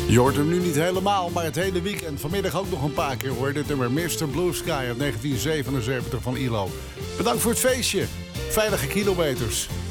Je hoort hem nu niet helemaal, maar het hele weekend. Vanmiddag ook nog een paar keer hoor. Dit nummer Mr. Blue Sky uit 1977 van ILO. Bedankt voor het feestje. Veilige kilometers.